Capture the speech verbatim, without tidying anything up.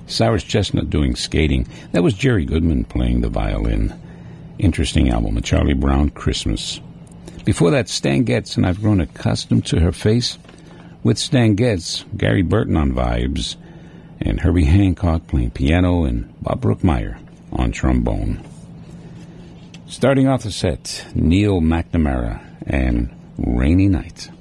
Cyrus Chestnut doing skating. That was Jerry Goodman playing the violin. Interesting album, A Charlie Brown Christmas. Before that, Stan Getz, and I've grown accustomed to her face. With Stan Getz, Gary Burton on vibes, and Herbie Hancock playing piano, and Bob Brookmeyer on trombone. Starting off the set, Neil McNamara and Rainy Night.